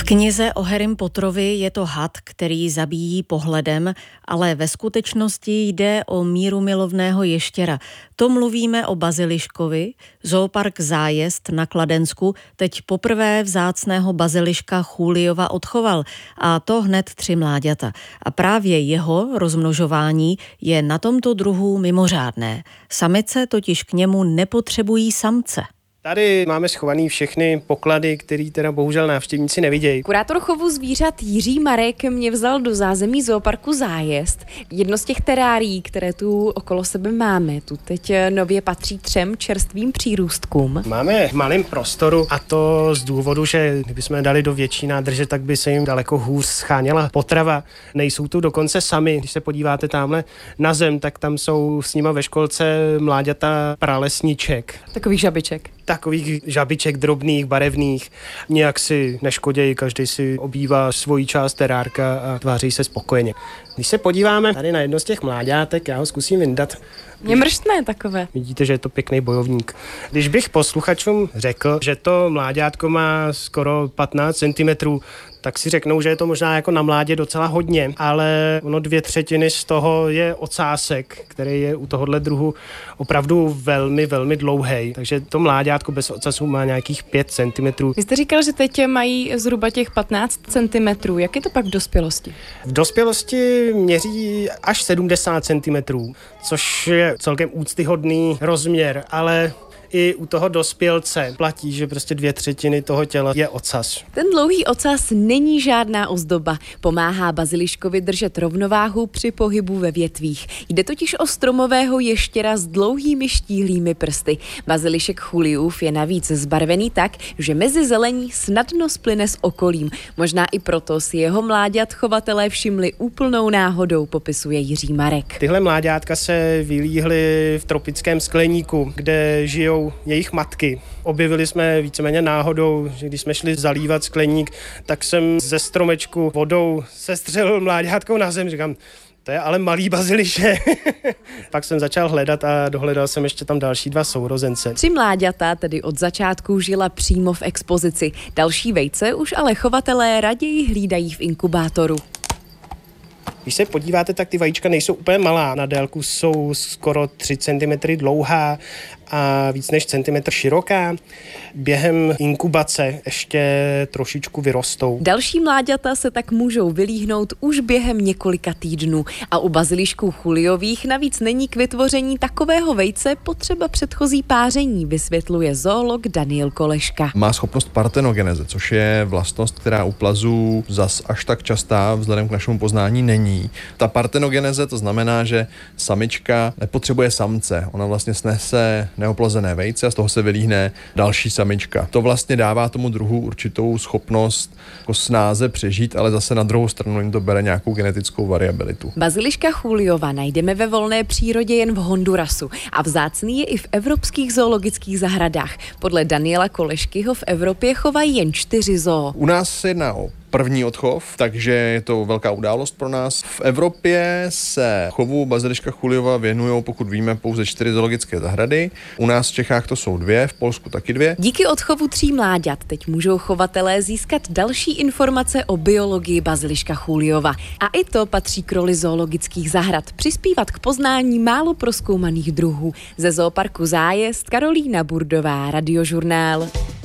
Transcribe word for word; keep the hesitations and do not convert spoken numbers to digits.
V knize o Harrym Potterovi je to had, který zabíjí pohledem, ale ve skutečnosti jde o mírumilovného ještěra. To mluvíme o baziliškovi. Zoopark Zájezd na Kladensku teď poprvé vzácného baziliška Juliova odchoval, a to hned tři mláďata. A právě jeho rozmnožování je na tomto druhu mimořádné. Samice totiž k němu nepotřebují samce. Tady máme schovaný všechny poklady, které teda bohužel návštěvníci nevidějí. Kurátor chovu zvířat Jiří Marek mě vzal do zázemí Zooparku Zájezd. Jedno z těch terárií, které tu okolo sebe máme, tu teď nově patří třem čerstvým přírůstkům. Máme v malém prostoru, a to z důvodu, že kdybychom je dali do větší nádrže, tak by se jim daleko hůř scháněla potrava. Nejsou tu dokonce sami. Když se podíváte tamhle na zem, tak tam jsou s nima ve školce mláďata pralesniček. Takových žabiček. Takových žabiček drobných, barevných. Nějak si neškodějí, každý si obývá svoji část terárka a tváří se spokojeně. Když se podíváme tady na jedno z těch mláďátek, já ho zkusím vyndat. Je mrštné takové. Vidíte, že je to pěkný bojovník. Když bych posluchačům řekl, že to mláďátko má skoro patnáct centimetrů, tak si řeknou, že je to možná jako na mládě docela hodně, ale ono dvě třetiny z toho je ocásek, který je u tohohle druhu opravdu velmi, velmi dlouhý. Takže to mláďátko bez ocasu má nějakých pět centimetrů. Vy jste říkal, že teď mají zhruba těch patnáct centimetrů. Jak je to pak v dospělosti? V dospělosti měří až sedmdesát centimetrů, což je celkem úctyhodný rozměr, ale i u toho dospělce platí, že prostě dvě třetiny toho těla je ocas. Ten dlouhý ocas není žádná ozdoba. Pomáhá baziliškovi držet rovnováhu při pohybu ve větvích. Jde totiž o stromového ještěra s dlouhými štíhlými prsty. Bazilišek Juliův je navíc zbarvený tak, že mezi zelení snadno splyne s okolím. Možná i proto si jeho mláďat chovatelé všimli úplnou náhodou, popisuje Jiří Marek. Tyhle mláďátka se vylíhly v tropickém skleníku, kde žijou jejich matky. Objevili jsme víceméně náhodou, že když jsme šli zalívat skleník, tak jsem ze stromečku vodou sestřelil mláďátkou na zem. Říkám, to je ale malý baziliše. Pak jsem začal hledat a dohledal jsem ještě tam další dva sourozence. Tři mláďata tedy od začátku žila přímo v expozici. Další vejce už ale chovatelé raději hlídají v inkubátoru. Když se podíváte, tak ty vajíčka nejsou úplně malá. Na délku jsou skoro tři centimetry dlouhá a víc než centimetr široká. Během inkubace ještě trošičku vyrostou. Další mláďata se tak můžou vylíhnout už během několika týdnů. A u bazilišků Juliových navíc není k vytvoření takového vejce potřeba předchozí páření, vysvětluje zoolog Daniel Koleška. Má schopnost partenogeneze, což je vlastnost, která u plazů zas až tak častá vzhledem k našemu poznání není. Ta partenogeneze, to znamená, že samička nepotřebuje samce. Ona vlastně snese neoplozené vejce a z toho se vylíhne další samička. To vlastně dává tomu druhu určitou schopnost jako snáze přežít, ale zase na druhou stranu jim to bere nějakou genetickou variabilitu. Baziliška Juliova najdeme ve volné přírodě jen v Hondurasu a vzácný je i v evropských zoologických zahradách. Podle Daniela Kolešky ho v Evropě chovají jen čtyři zoo. U nás se jedná o první odchov, takže je to velká událost pro nás. V Evropě se chovu baziliška Juliova věnují, pokud víme, pouze čtyři zoologické zahrady. U nás v Čechách to jsou dvě, v Polsku taky dvě. Díky odchovu tří mláďat teď můžou chovatelé získat další informace o biologii baziliška Juliova. A i to patří k roli zoologických zahrad, přispívat k poznání málo prozkoumaných druhů. Ze Zooparku Zájezd Karolína Burdová, Radiožurnál.